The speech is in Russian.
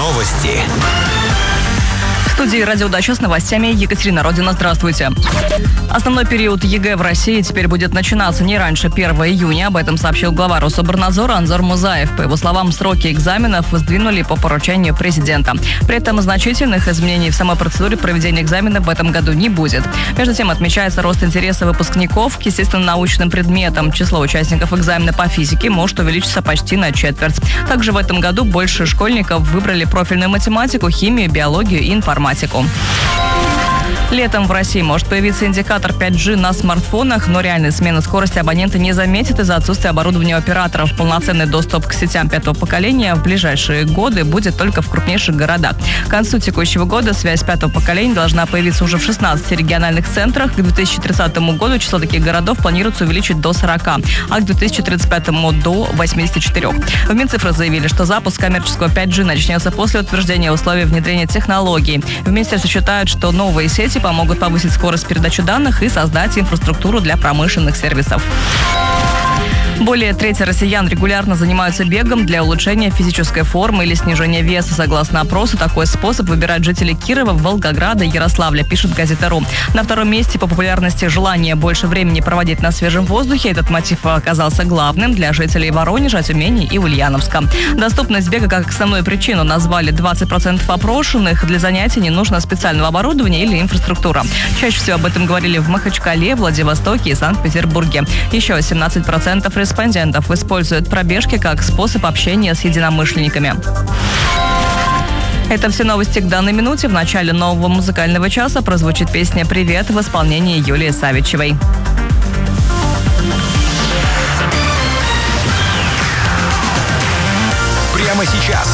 Новости. В студии «Радио Дача» с новостями Екатерина Родина. Здравствуйте. Основной период ЕГЭ в России теперь будет начинаться не раньше 1 июня. Об этом сообщил глава Рособорнадзора Анзор Музаев. По его словам, сроки экзаменов сдвинули по поручению президента. При этом значительных изменений в самой процедуре проведения экзаменов в этом году не будет. Между тем, отмечается рост интереса выпускников к естественно-научным предметам. Число участников экзамена по физике может увеличиться почти на четверть. Также в этом году больше школьников выбрали профильную математику, химию, биологию и информатику. Летом в России может появиться индикатор 5G на смартфонах, но реальной смены скорости абоненты не заметят из-за отсутствия оборудования операторов. Полноценный доступ к сетям пятого поколения в ближайшие годы будет только в крупнейших городах. К концу текущего года связь пятого поколения должна появиться уже в 16 региональных центрах. К 2030 году число таких городов планируется увеличить до 40, а к 2035 до 84. В Минцифры заявили, что запуск коммерческого 5G начнется после утверждения условий внедрения технологий. В министерстве считают, что новые сети помогут повысить скорость передачи данных и создать инфраструктуру для промышленных сервисов. Более трети россиян регулярно занимаются бегом для улучшения физической формы или снижения веса. Согласно опросу, такой способ выбирают жители Кирова, Волгограда и Ярославля, пишет газета.ру. На втором месте по популярности желание больше времени проводить на свежем воздухе. Этот мотив оказался главным для жителей Воронежа, Тюмени и Ульяновска. Доступность бега как основную причину назвали 20% опрошенных. Для занятий не нужно специального оборудования или инфраструктура. Чаще всего об этом говорили в Махачкале, Владивостоке и Санкт-Петербурге. Еще 17% респондентов используют пробежки как способ общения с единомышленниками. Это все новости к данной минуте. В начале нового музыкального часа прозвучит песня «Привет» в исполнении Юлии Савичевой. Прямо сейчас